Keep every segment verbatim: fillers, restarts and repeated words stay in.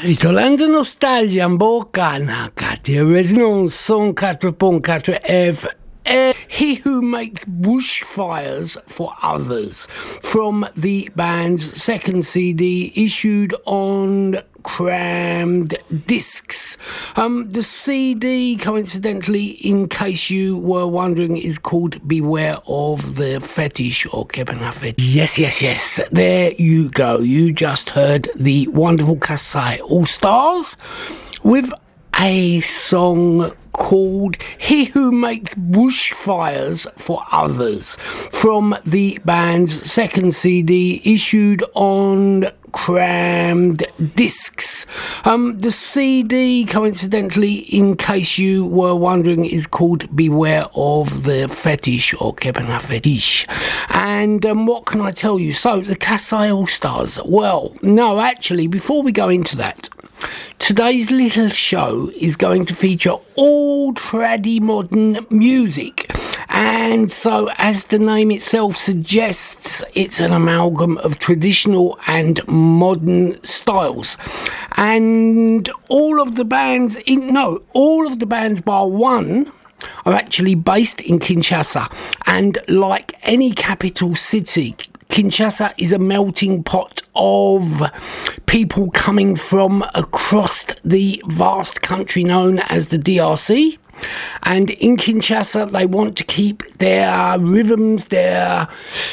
Ritolando nostalgia in bocca, Nakati Resonance Song quatre point quatre F. He Who Makes Bushfires for Others, from the band's second C D issued on Crammed Discs. Um, the C D, coincidentally, in case you were wondering, is called Beware of the Fetish, or Kebana Fetish. Yes, yes, yes. There you go. You just heard the wonderful Kasai All-Stars with a song called He Who Makes Bushfires for Others, from the band's second C D issued on Crammed Discs. Um, the C D, coincidentally, in case you were wondering, is called Beware of the Fetish, or Kebana Fetish. And um, what can I tell you? So, the Kasai All-Stars. Well, no, actually, before we go into that, today's little show is going to feature all traddy modern music. And so, as the name itself suggests, it's an amalgam of traditional and modern styles. And all of the bands, in, no, all of the bands bar one are actually based in Kinshasa. And like any capital city, Kinshasa is a melting pot of people coming from across the vast country known as the D R C. And in Kinshasa, they want to keep their rhythms, their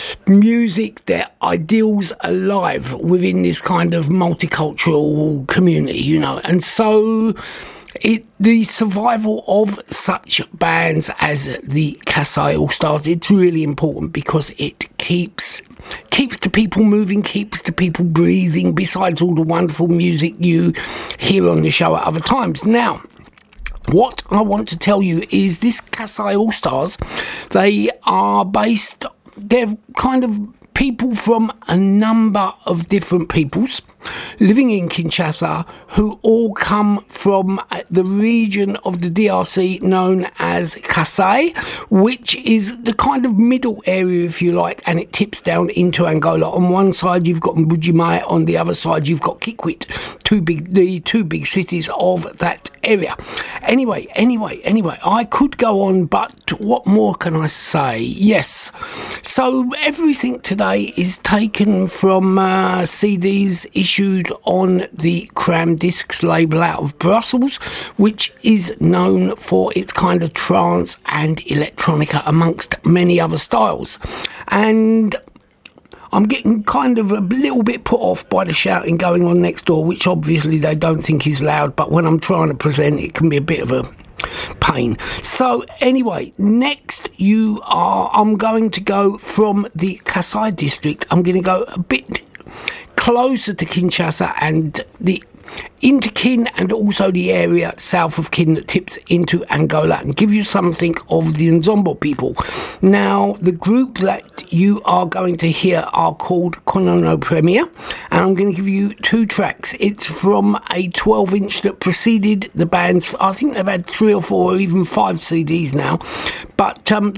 music, their ideals alive within this kind of multicultural community, you know. And so it, the survival of such bands as the Kasai All-Stars, it's really important because it keeps keeps the people moving, keeps the people breathing, besides all the wonderful music you hear on the show at other times. Now, what I want to tell you is this Kasai All-Stars, they are based, they're kind of people from a number of different peoples living in Kinshasa who all come from the region of the D R C known as Kasai, which is the kind of middle area, if you like, and it tips down into Angola. On one side you've got Mbuji-Mayi, on the other side you've got Kikwit, two big, the two big cities of that area. Anyway, anyway, anyway, I could go on, but what more can I say? Yes, so everything today is taken from uh, C Ds issued on the Crammed Discs label out of Brussels, which is known for its kind of trance and electronica amongst many other styles. And I'm getting kind of a little bit put off by the shouting going on next door, which obviously they don't think is loud, but when I'm trying to present, it can be a bit of a pain. So anyway, next you are, I'm going to go from the Kasai district, I'm going to go a bit closer to Kinshasa and the into Kin, and also the area south of Kin that tips into Angola, and give you something of the Nzombo people. Now, the group that you are going to hear are called Konono Premier, and I'm going to give you two tracks. It's from a twelve inch that preceded the band's, I think they've had three or four or even five C Ds now, but um,